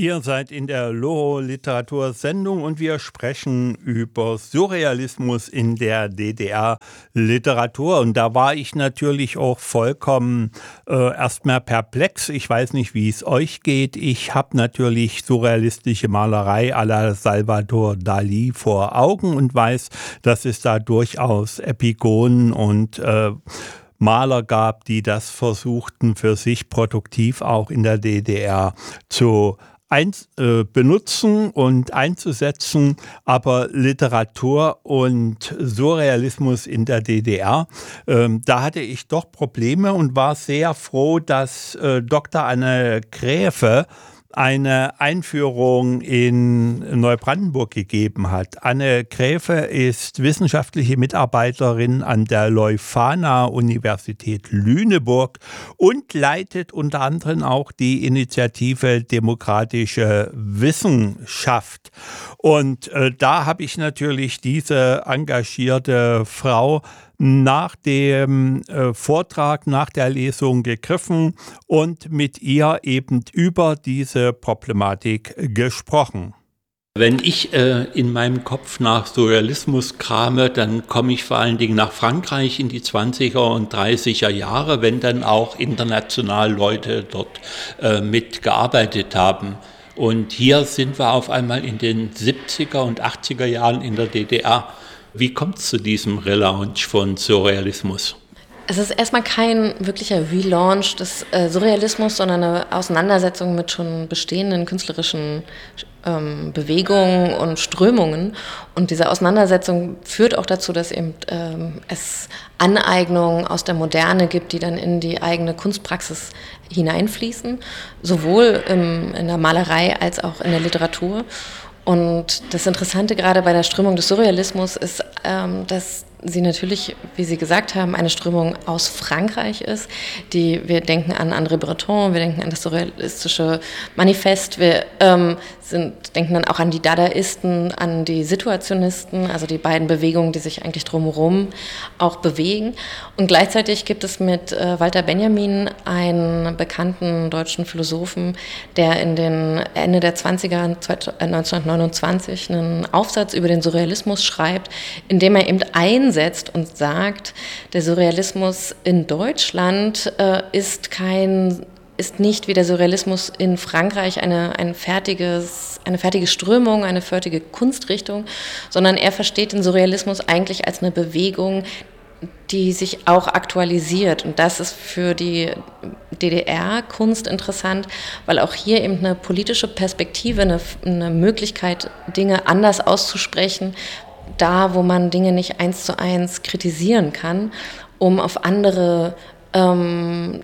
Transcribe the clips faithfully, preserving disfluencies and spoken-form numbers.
Ihr seid in der Loro-Literatur-Sendung und wir sprechen über Surrealismus in der D D R-Literatur. Und da war ich natürlich auch vollkommen äh, erstmal perplex. Ich weiß nicht, wie es euch geht. Ich habe natürlich surrealistische Malerei à la Salvador Dali vor Augen und weiß, dass es da durchaus Epigonen und äh, Maler gab, die das versuchten, für sich produktiv auch in der D D R zu Ein, äh, benutzen und einzusetzen, aber Literatur und Surrealismus in der D D R, ähm, da hatte ich doch Probleme und war sehr froh, dass äh, Doktor Anne Gräfe eine Einführung in Neubrandenburg gegeben hat. Anne Gräfe ist wissenschaftliche Mitarbeiterin an der Leuphana-Universität Lüneburg und leitet unter anderem auch die Initiative Demokratische Wissenschaft. Und äh, da habe ich natürlich diese engagierte Frau nach dem äh, Vortrag, nach der Lesung gegriffen und mit ihr eben über diese Problematik gesprochen. Wenn ich äh, in meinem Kopf nach Surrealismus krame, dann komme ich vor allen Dingen nach Frankreich in die zwanziger und dreißiger Jahre, wenn dann auch international Leute dort äh, mitgearbeitet haben. Und hier sind wir auf einmal in den siebziger und achtziger Jahren in der D D R. Wie kommt es zu diesem Relaunch von Surrealismus? Es ist erstmal kein wirklicher Relaunch des äh, Surrealismus, sondern eine Auseinandersetzung mit schon bestehenden künstlerischen ähm, Bewegungen und Strömungen. Und diese Auseinandersetzung führt auch dazu, dass eben ähm, es Aneignungen aus der Moderne gibt, die dann in die eigene Kunstpraxis hineinfließen, sowohl im, in der Malerei als auch in der Literatur. Und das Interessante gerade bei der Strömung des Surrealismus ist, ähm, dass sie natürlich, wie Sie gesagt haben, eine Strömung aus Frankreich ist. Die, wir denken an André Breton, wir denken an das surrealistische Manifest, wir ähm, sind, denken dann auch an die Dadaisten, an die Situationisten, also die beiden Bewegungen, die sich eigentlich drumherum auch bewegen. Und gleichzeitig gibt es mit äh, Walter Benjamin einen bekannten deutschen Philosophen, der in den Ende der zwanziger, neunzehnhundertneunundzwanzig, einen Aufsatz über den Surrealismus schreibt, in dem er eben ein setzt und sagt, der Surrealismus in Deutschland äh, ist kein, ist nicht wie der Surrealismus in Frankreich eine, ein fertiges, eine fertige Strömung, eine fertige Kunstrichtung, sondern er versteht den Surrealismus eigentlich als eine Bewegung, die sich auch aktualisiert. Und das ist für die D D R-Kunst interessant, weil auch hier eben eine politische Perspektive, eine, eine Möglichkeit, Dinge anders auszusprechen, da, wo man Dinge nicht eins zu eins kritisieren kann, um auf andere ähm,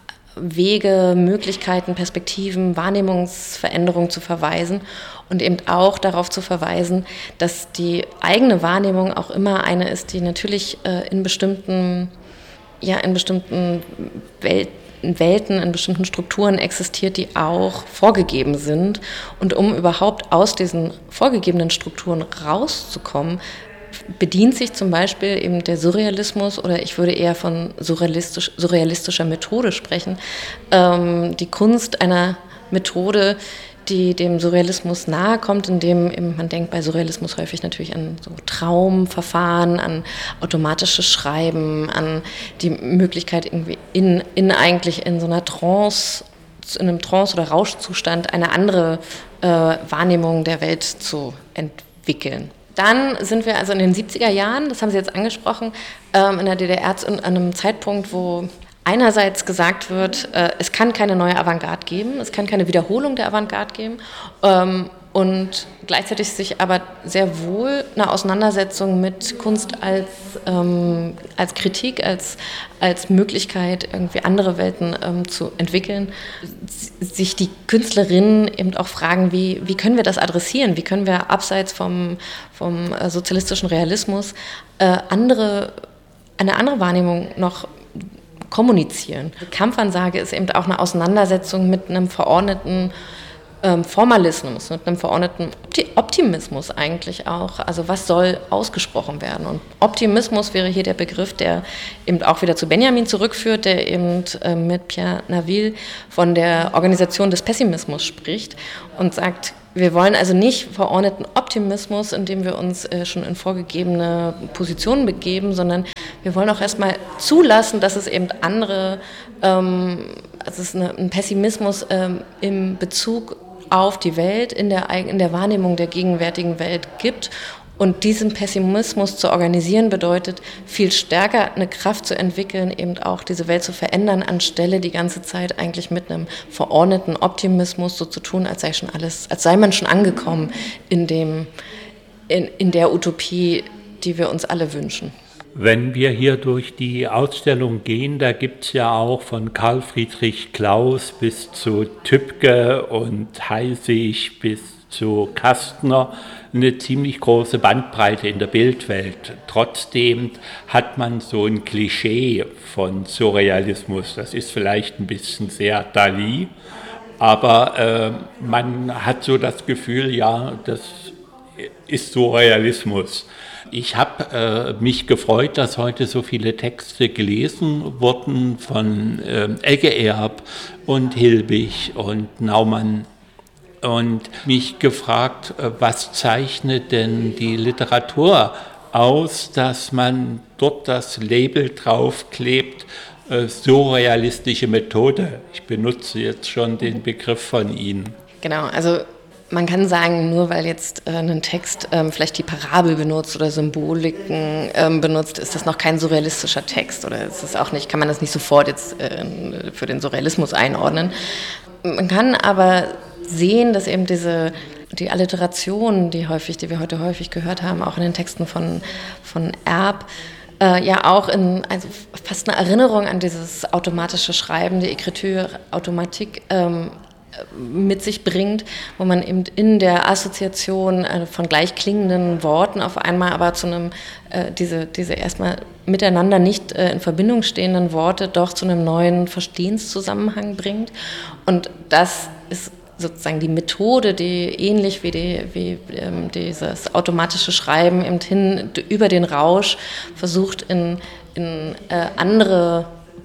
Wege, Möglichkeiten, Perspektiven, Wahrnehmungsveränderungen zu verweisen und eben auch darauf zu verweisen, dass die eigene Wahrnehmung auch immer eine ist, die natürlich äh, in bestimmten, ja, in bestimmten Welten, in Welten, in bestimmten Strukturen existiert, die auch vorgegeben sind. Und um überhaupt aus diesen vorgegebenen Strukturen rauszukommen, bedient sich zum Beispiel eben der Surrealismus, oder ich würde eher von surrealistisch, surrealistischer Methode sprechen, ähm, die Kunst einer Methode, die dem Surrealismus nahe kommt, indem eben, man denkt bei Surrealismus häufig natürlich an so Traumverfahren, an automatisches Schreiben, an die Möglichkeit irgendwie in, in eigentlich in so einer Trance, in einem Trance- oder Rauschzustand eine andere äh, Wahrnehmung der Welt zu entwickeln. Dann sind wir also in den siebziger Jahren, das haben Sie jetzt angesprochen, ähm, in der D D R an einem Zeitpunkt, wo einerseits gesagt wird, äh, es kann keine neue Avantgarde geben, es kann keine Wiederholung der Avantgarde geben ähm, und gleichzeitig sich aber sehr wohl eine Auseinandersetzung mit Kunst als, ähm, als Kritik, als, als Möglichkeit, irgendwie andere Welten ähm, zu entwickeln, sich die Künstlerinnen eben auch fragen, wie, wie können wir das adressieren, wie können wir abseits vom, vom äh, sozialistischen Realismus äh, andere, eine andere Wahrnehmung noch kommunizieren. Die Kampfansage ist eben auch eine Auseinandersetzung mit einem verordneten ähm, Formalismus, mit einem verordneten Opti- Optimismus eigentlich auch. Also was soll ausgesprochen werden? Und Optimismus wäre hier der Begriff, der eben auch wieder zu Benjamin zurückführt, der eben äh, mit Pierre Naville von der Organisation des Pessimismus spricht und sagt, wir wollen also nicht verordneten Optimismus, indem wir uns äh, schon in vorgegebene Positionen begeben, sondern wir wollen auch erstmal zulassen, dass es eben andere, ähm, also es ist eine, ein Pessimismus ähm, im Bezug auf die Welt, in der, in der Wahrnehmung der gegenwärtigen Welt gibt. Und diesen Pessimismus zu organisieren bedeutet, viel stärker eine Kraft zu entwickeln, eben auch diese Welt zu verändern, anstelle die ganze Zeit eigentlich mit einem verordneten Optimismus so zu tun, als sei schon alles, als sei man schon angekommen in dem, in, in der Utopie, die wir uns alle wünschen. Wenn wir hier durch die Ausstellung gehen, da gibt es ja auch von Karl Friedrich Klaus bis zu Tübke und Heisig bis zu Kastner eine ziemlich große Bandbreite in der Bildwelt. Trotzdem hat man so ein Klischee von Surrealismus. Das ist vielleicht ein bisschen sehr Dali, aber äh, man hat so das Gefühl, ja, das ist Surrealismus. Ich habe äh, mich gefreut, dass heute so viele Texte gelesen wurden von äh, Elke Erb und Hilbig und Naumann. Und mich gefragt, was zeichnet denn die Literatur aus, dass man dort das Label draufklebt, äh, surrealistische Methode. Ich benutze jetzt schon den Begriff von Ihnen. Genau, also man kann sagen, nur weil jetzt äh, ein Text ähm, vielleicht die Parabel benutzt oder Symboliken ähm, benutzt, ist das noch kein surrealistischer Text oder ist es auch nicht, kann man das nicht sofort jetzt äh, für den Surrealismus einordnen. Man kann aber sehen, dass eben diese die Alliteration, die häufig, die wir heute häufig gehört haben, auch in den Texten von, von Erb, äh, ja auch in also fast eine Erinnerung an dieses automatische Schreiben, die Écriture automatique, ähm, mit sich bringt, wo man eben in der Assoziation äh, von gleich klingenden Worten auf einmal aber zu einem, äh, diese, diese erstmal miteinander nicht äh, in Verbindung stehenden Worte doch zu einem neuen Verstehenszusammenhang bringt. Und das ist sozusagen die Methode, die ähnlich wie, die, wie ähm, dieses automatische Schreiben eben hin über den Rausch versucht, in, in äh, andere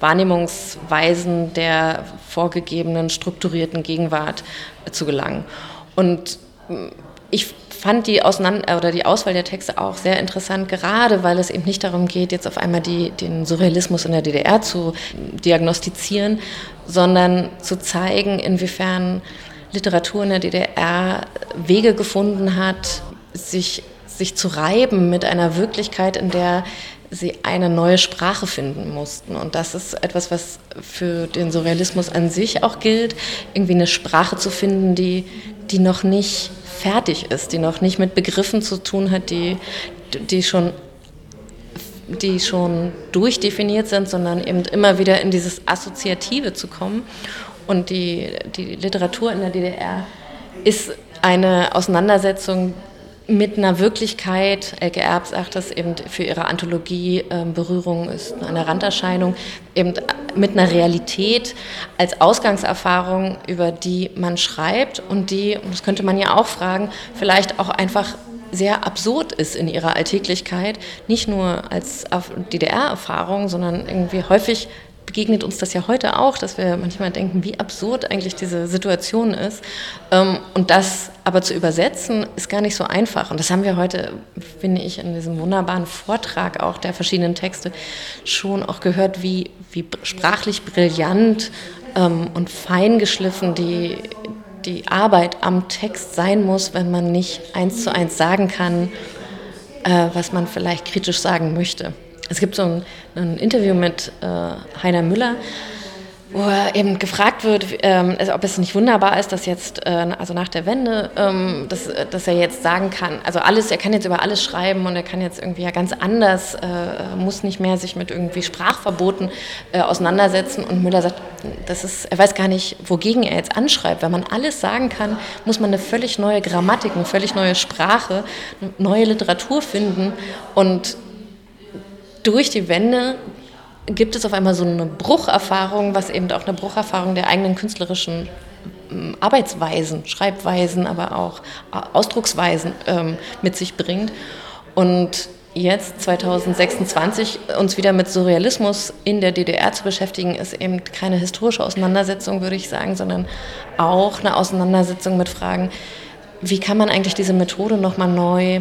Wahrnehmungsweisen der vorgegebenen, strukturierten Gegenwart äh, zu gelangen. Und äh, ich fand die, Auseinander- oder die Auswahl der Texte auch sehr interessant, gerade weil es eben nicht darum geht, jetzt auf einmal die, den Surrealismus in der D D R zu diagnostizieren, sondern zu zeigen, inwiefern Literatur in der D D R Wege gefunden hat, sich, sich zu reiben mit einer Wirklichkeit, in der sie eine neue Sprache finden mussten. Und das ist etwas, was für den Surrealismus an sich auch gilt, irgendwie eine Sprache zu finden, die, die noch nicht fertig ist, die noch nicht mit Begriffen zu tun hat, die, die schon die schon durchdefiniert sind, sondern eben immer wieder in dieses Assoziative zu kommen. Und die, die Literatur in der D D R ist eine Auseinandersetzung mit einer Wirklichkeit. Elke Erb sagt das eben für ihre Anthologie, äh, Berührung ist eine Randerscheinung, eben mit einer Realität als Ausgangserfahrung, über die man schreibt und die, und das könnte man ja auch fragen, vielleicht auch einfach sehr absurd ist in ihrer Alltäglichkeit, nicht nur als D D R-Erfahrung, sondern irgendwie häufig begegnet uns das ja heute auch, dass wir manchmal denken, wie absurd eigentlich diese Situation ist. Und das aber zu übersetzen, ist gar nicht so einfach. Und das haben wir heute, finde ich, in diesem wunderbaren Vortrag auch der verschiedenen Texte schon auch gehört, wie, wie sprachlich brillant und fein geschliffen die, die Arbeit am Text sein muss, wenn man nicht eins zu eins sagen kann, was man vielleicht kritisch sagen möchte. Es gibt so ein, ein Interview mit äh, Heiner Müller, wo er eben gefragt wird, ähm, ob es nicht wunderbar ist, dass jetzt, äh, also nach der Wende, ähm, dass, dass er jetzt sagen kann, also alles, er kann jetzt über alles schreiben und er kann jetzt irgendwie ja ganz anders, äh, muss nicht mehr sich mit irgendwie Sprachverboten äh, auseinandersetzen. Und Müller sagt, das ist, er weiß gar nicht, wogegen er jetzt anschreibt. Wenn man alles sagen kann, muss man eine völlig neue Grammatik, eine völlig neue Sprache, eine neue Literatur finden. Und durch die Wende gibt es auf einmal so eine Brucherfahrung, was eben auch eine Brucherfahrung der eigenen künstlerischen Arbeitsweisen, Schreibweisen, aber auch Ausdrucksweisen ähm, mit sich bringt. Und jetzt, zwanzig sechsundzwanzig, uns wieder mit Surrealismus in der D D R zu beschäftigen, ist eben keine historische Auseinandersetzung, würde ich sagen, sondern auch eine Auseinandersetzung mit Fragen, wie kann man eigentlich diese Methode nochmal neu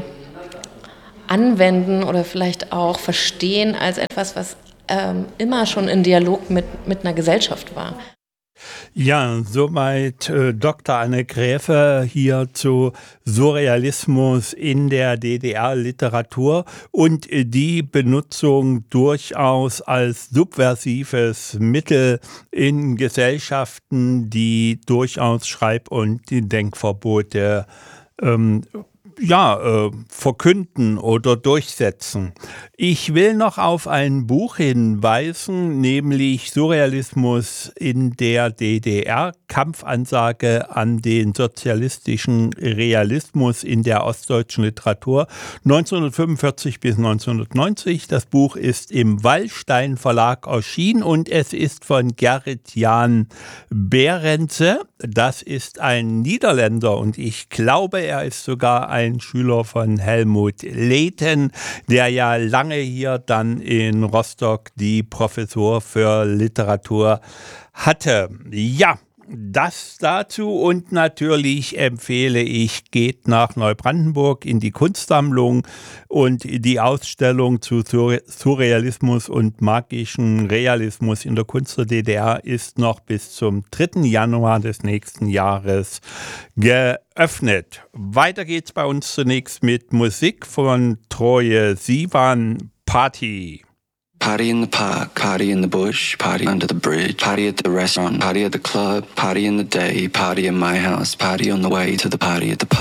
anwenden oder vielleicht auch verstehen als etwas, was ähm, immer schon in Dialog mit, mit einer Gesellschaft war. Ja, soweit äh, Doktor Anne Graefe hier zu Surrealismus in der D D R-Literatur und äh, die Benutzung durchaus als subversives Mittel in Gesellschaften, die durchaus Schreib- und Denkverbote ähm, ja, äh, verkünden oder durchsetzen. Ich will noch auf ein Buch hinweisen, nämlich Surrealismus in der D D R, Kampfansage an den sozialistischen Realismus in der ostdeutschen Literatur neunzehnhundertfünfundvierzig bis neunzehnhundertneunzig. Das Buch ist im Wallstein Verlag erschienen und es ist von Gerrit-Jan Behrendse. Das ist ein Niederländer und ich glaube, er ist sogar ein ein Schüler von Helmut Lehten, der ja lange hier dann in Rostock die Professur für Literatur hatte. Ja, das dazu und natürlich empfehle ich, geht nach Neubrandenburg in die Kunstsammlung und die Ausstellung zu Surrealismus und magischem Realismus in der Kunst der D D R ist noch bis zum dritten Januar des nächsten Jahres geöffnet. Weiter geht's bei uns zunächst mit Musik von Troye Sivan, Party. Party in the park, party in the bush, party under the bridge, party at the restaurant, party at the club, party in the day, party in my house, party on the way to the party at the park.